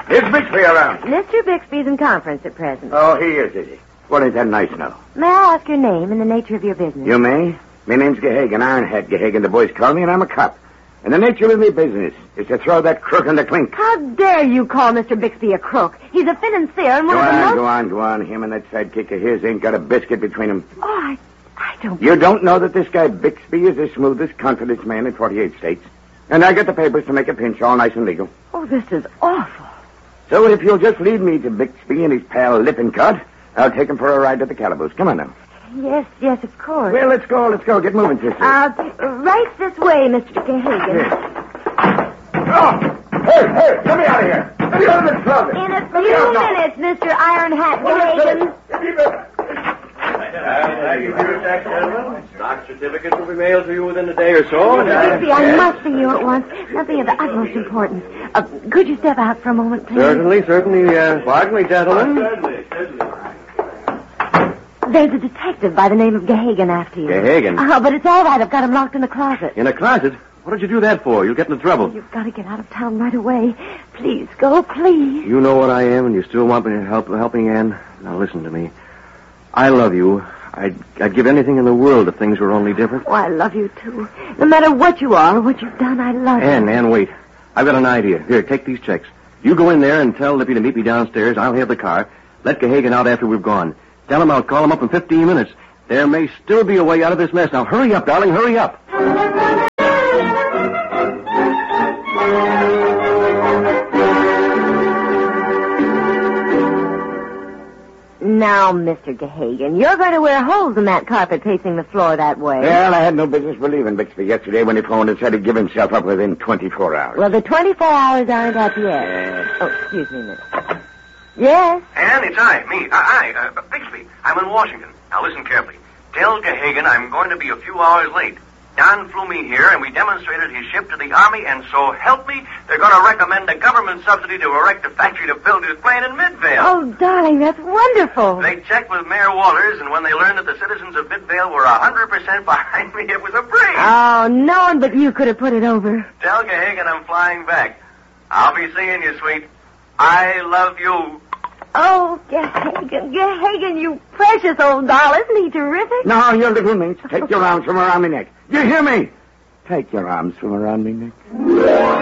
Is Bixby around? Mr. Bixby's in conference at present. Oh, he is he? Well, ain't that nice now? May I ask your name and the nature of your business? You may. My name's Gehagen, Ironhead Gehagen. The boys call me, and I'm a cop. And the nature of my business is to throw that crook in the clink. How dare you call Mr. Bixby a crook? He's a financier and one of the most... Go on. Him and that sidekick of his ain't got a biscuit between them. Oh, I don't... You don't know that this guy Bixby is the smoothest, confident man in 48 states? And I got the papers to make a pinch, all nice and legal. Oh, this is awful. So if you'll just lead me to Bixby and his pal Lippincott, I'll take him for a ride to the calaboose. Come on now. Yes, of course. Well, let's go. Get moving, sister. Right this way, Mr. Gehagen. Oh! Hey, get me out of here. Let me out of this closet. In a few minutes, Mr. Iron Hat Gehagen. Stock certificates will be mailed to you within a day or so. Mr. Bixby, I must see you at once. Something of the utmost importance. Could you step out for a moment, please? Certainly. Pardon me, gentlemen. Certainly. There's a detective by the name of Gehagen after you. Gehagen? Oh, but it's all right. I've got him locked in the closet. In a closet? What did you do that for? You'll get into trouble. You've got to get out of town right away. Please, go, please. You know what I am, and you still want me to helping Ann? Now listen to me. I love you. I'd give anything in the world if things were only different. Oh, I love you, too. No matter what you are or what you've done, I love you. Ann, wait. I've got an idea. Here, take these checks. You go in there and tell Lippy to meet me downstairs. I'll have the car. Let Gehagen out after we've gone. Tell him I'll call him up in 15 minutes. There may still be a way out of this mess. Now, hurry up, darling, hurry up. Now, Mr. Gehagen, you're going to wear holes in that carpet pacing the floor that way. Well, I had no business believing Bixby yesterday when he phoned and said he'd give himself up within 24 hours. Well, the 24 hours aren't up yet. Oh, excuse me a minute. Yes? Ann, it's Bixby. I'm in Washington. Now listen carefully. Tell Gehagen I'm going to be a few hours late. Don flew me here, and we demonstrated his ship to the Army, and so help me, they're going to recommend a government subsidy to erect a factory to build his plane in Midvale. Oh, darling, that's wonderful. They checked with Mayor Walters, and when they learned that the citizens of Midvale were 100% behind me, it was a breeze. Oh, no one but you could have put it over. Tell Gehagen I'm flying back. I'll be seeing you, sweet. I love you. Oh, Gehagen, you precious old doll. Isn't he terrific? No, you little minx. Take your arms from around my neck. You hear me? Take your arms from around me neck.